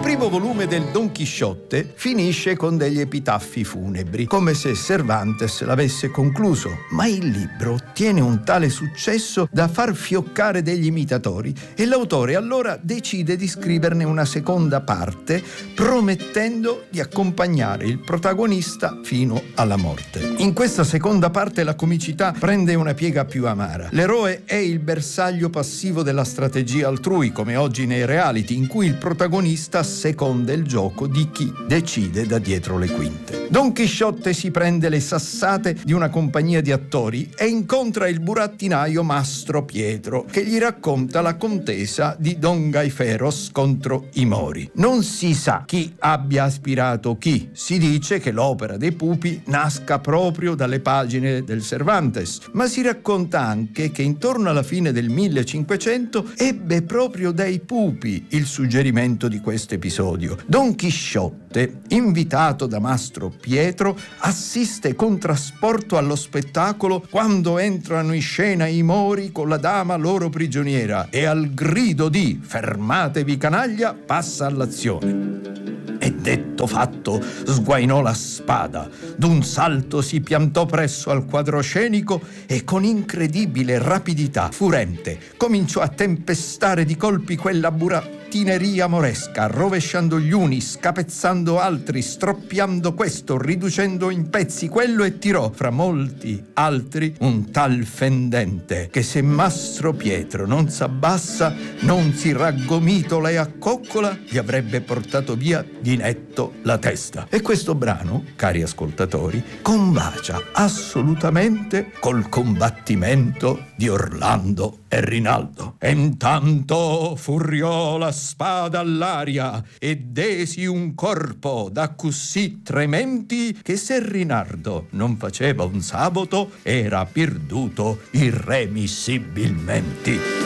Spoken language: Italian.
primo volume del Don Chisciotte finisce con degli epitaffi funebri, come se Cervantes l'avesse concluso, ma il libro ottiene un tale successo da far fioccare degli imitatori e l'autore allora decide di scriverne una seconda parte, promettendo di accompagnare il protagonista fino alla morte. In questa seconda parte la comicità prende una piega più amara. L'eroe è il bersaglio passivo della strategia altrui, come oggi nei reality, in cui il protagonista seconda il gioco di chi decide da dietro le quinte. Don Chisciotte si prende le sassate di una compagnia di attori e incontra il burattinaio Mastro Pietro, che gli racconta la contesa di Don Gaiferos contro i Mori. Non si sa chi abbia aspirato chi. Si dice che l'opera dei Pupi nasca proprio dalle pagine del Cervantes, ma si racconta anche che intorno alla fine del 1500 ebbe proprio dai Pupi il suggerimento di questo episodio. Don Chisciotte, invitato da Mastro Pietro, assiste con trasporto allo spettacolo quando entrano in scena i Mori con la dama loro prigioniera e al grido di "fermatevi canaglia" passa all'azione. E detto fatto, sguainò la spada, d'un salto si piantò presso al quadroscenico e con incredibile rapidità furente cominciò a tempestare di colpi quella burattineria moresca, rovesciando gli uni, scapezzando altri, stroppiando questo, riducendo in pezzi quello, e tirò fra molti altri un tal fendente che se Mastro Pietro non s'abbassa, non si raggomitola e accoccola, gli avrebbe portato via di netto la testa. E questo brano, cari ascoltatori, combacia assolutamente col combattimento di Orlando e Rinaldo. E intanto furiò la spada all'aria e desi un corpo da così trementi che se Rinaldo non faceva un sabato era perduto irremissibilmente.